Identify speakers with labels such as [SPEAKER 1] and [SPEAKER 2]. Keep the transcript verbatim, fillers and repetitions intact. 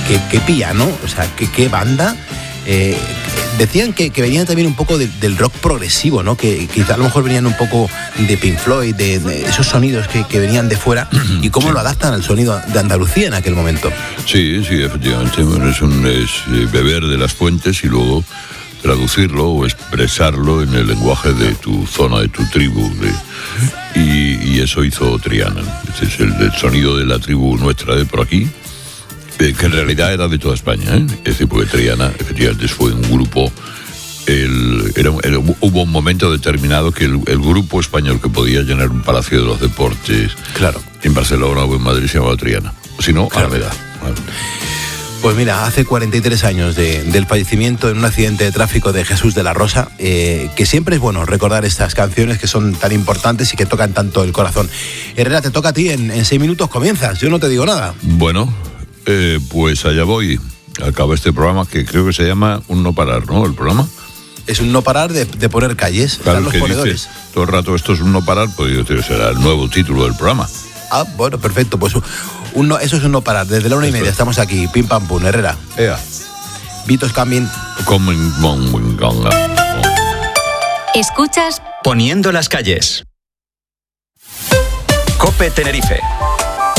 [SPEAKER 1] qué, qué piano, o sea, qué, qué banda. Eh, decían que, que venían también un poco de, del rock progresivo, ¿no? Que quizá a lo mejor venían un poco de Pink Floyd, de, de esos sonidos que, que venían de fuera, y cómo sí. lo adaptan al sonido de Andalucía en aquel momento.
[SPEAKER 2] Sí, sí, efectivamente. Bueno, es, un, es beber de las fuentes y luego traducirlo o expresarlo en el lenguaje de tu zona, de tu tribu. De, y, y eso hizo Triana. Este es el, el sonido de la tribu nuestra de por aquí, que en realidad era de toda España, ¿eh? Es decir, porque Triana efectivamente fue un grupo, el, era, era, hubo un momento determinado que el, el grupo español que podía llenar un palacio de los deportes,
[SPEAKER 1] claro,
[SPEAKER 2] en Barcelona o en Madrid, se llamaba Triana, o si no,
[SPEAKER 1] claro.
[SPEAKER 2] Alameda. Claro.
[SPEAKER 1] Pues mira, hace cuarenta y tres años de, del fallecimiento en un accidente de tráfico de Jesús de la Rosa, eh, que siempre es bueno recordar estas canciones que son tan importantes y que tocan tanto el corazón. Herrera, te toca a ti, en, en seis minutos comienzas, yo no te digo nada.
[SPEAKER 2] Bueno, eh, pues allá voy. Acaba este programa que creo que se llama Un No Parar, ¿no? El programa.
[SPEAKER 1] Es un no parar de, de poner calles.
[SPEAKER 2] Claro,
[SPEAKER 1] Están los
[SPEAKER 2] que
[SPEAKER 1] ponedores.
[SPEAKER 2] dice todo el rato esto es un no parar, pues yo creo que será el nuevo título del programa.
[SPEAKER 1] Ah, bueno, perfecto. Pues un no, eso es un no parar. Desde la una y media estamos aquí. Pim pam pum, Herrera.
[SPEAKER 2] Ea.
[SPEAKER 1] Vitos Camin.
[SPEAKER 3] Escuchas Poniendo las calles. COPE Tenerife.